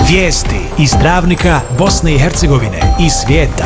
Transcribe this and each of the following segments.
Vijesti iz Travnika, Bosne i Hercegovine i svijeta.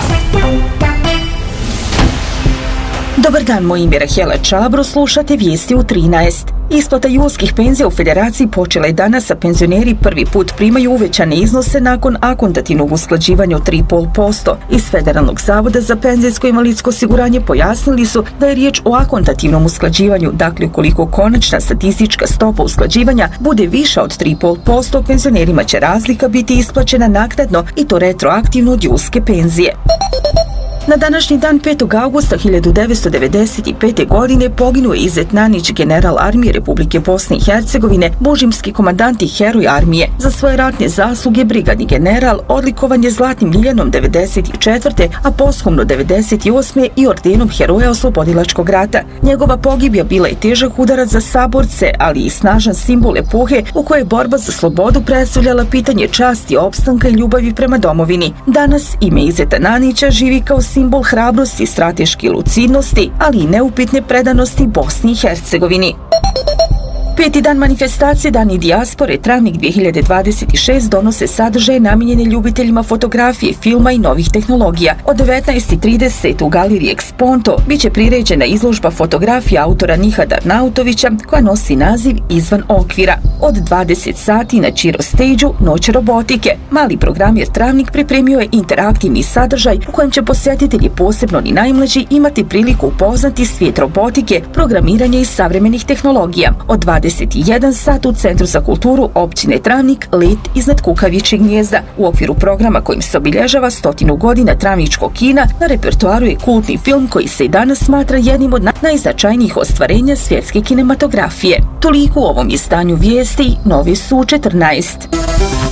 Dobar dan, moje ime je Rahela Čabro, slušate vijesti u 13. Isplata julskih penzija u Federaciji počela je danas, a penzioneri prvi put primaju uvećane iznose nakon akontativnog usklađivanja od 3,5%. Iz Federalnog zavoda za penzijsko i invalidsko osiguranje pojasnili su da je riječ o akontativnom usklađivanju, dakle ukoliko konačna statistička stopa usklađivanja bude viša od 3,5%, penzionerima će razlika biti isplaćena naknadno i to retroaktivno od julske penzije. Na današnji dan 5. augusta 1995. godine poginuo je Izet Nanić, general armije Republike Bosne i Hercegovine, božimski komandant i heroj armije. Za svoje ratne zasluge brigadni general odlikovan je Zlatnim ljiljanom 1994. a posthumno 1998. i ordenom heroja oslobodilačkog rata. Njegova pogibija bila je težak udarac za saborce, ali i snažan simbol epohe u kojoj je borba za slobodu predstavljala pitanje časti, opstanka i ljubavi prema domovini. Danas ime Izeta Nanića živi kao simbol hrabrosti, strateške lucidnosti, ali i neupitne predanosti Bosni i Hercegovini. Peti dan manifestacije Dani dijaspore Travnik 2026 donose sadržaje namijenjene ljubiteljima fotografije, filma i novih tehnologija. Od 19:30 u galeriji Exponto biće priređena izložba fotografija autora Nihada Arnautovića koja nosi naziv Izvan okvira. Od 20 sati na Čiro stage-u Noć robotike. Mali programjer Travnik pripremio je interaktivni sadržaj u kojem će posjetitelji, posebno ni najmlađi, imati priliku upoznati svijet robotike, programiranja i savremenih tehnologija. Od 21 sat u Centru za kulturu općine Travnik Let iznad kukavičjeg gnijezda. U okviru programa kojim se obilježava 100 godina travničkog kina, na repertoaru je kultni film koji se i danas smatra jednim od najznačajnijih ostvarenja svjetske kinematografije. Toliko u ovom izdanju vijesti, novi su u 14.